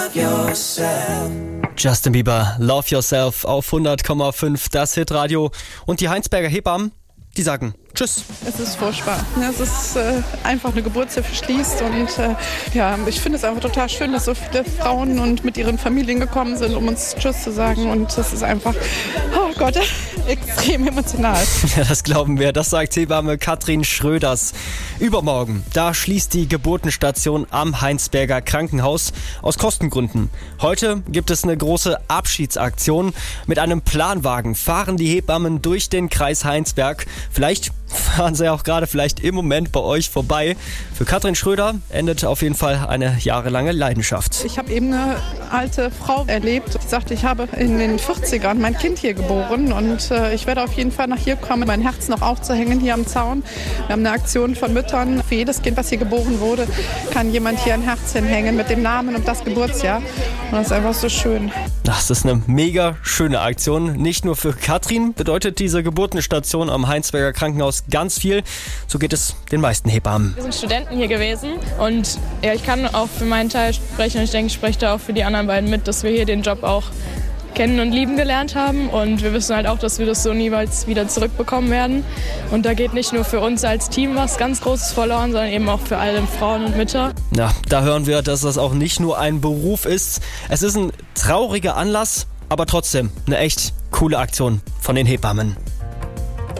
Justin Bieber, Love Yourself auf 100,5, das Hitradio. Und die Heinsberger Hebammen, die sagen Tschüss. Es ist furchtbar. Es ist einfach eine Geburtshilfe schließt und ich finde es einfach total schön, dass so viele Frauen und mit ihren Familien gekommen sind, um uns Tschüss zu sagen und das ist einfach, oh Gott, extrem emotional. Ja, das glauben wir, das sagt Hebamme Katrin Schröders. Übermorgen, da schließt die Geburtenstation am Heinsberger Krankenhaus aus Kostengründen. Heute gibt es eine große Abschiedsaktion. Mit einem Planwagen fahren die Hebammen durch den Kreis Heinsberg. Vielleicht fahren sie auch gerade im Moment bei euch vorbei. Für Katrin Schröder endet auf jeden Fall eine jahrelange Leidenschaft. Ich habe eben eine alte Frau erlebt. Sie sagte, ich habe in den 40ern mein Kind hier geboren und ich werde auf jeden Fall nach hier kommen, mein Herz noch aufzuhängen hier am Zaun. Wir haben eine Aktion von Müttern. Für jedes Kind, was hier geboren wurde, kann jemand hier ein Herz hinhängen mit dem Namen und das Geburtsjahr. Und das ist einfach so schön. Das ist eine mega schöne Aktion. Nicht nur für Katrin bedeutet diese Geburtenstation am Heinsberger Krankenhaus ganz viel. So geht es den meisten Hebammen. Wir sind Studenten hier gewesen und ja, ich kann auch für meinen Teil sprechen und ich denke, ich spreche da auch für die anderen beiden mit, dass wir hier den Job auch kennen und lieben gelernt haben und wir wissen halt auch, dass wir das so niemals wieder zurückbekommen werden. Und da geht nicht nur für uns als Team was ganz Großes verloren, sondern eben auch für alle Frauen und Mütter. Ja, da hören wir, dass das auch nicht nur ein Beruf ist. Es ist ein trauriger Anlass, aber trotzdem eine echt coole Aktion von den Hebammen.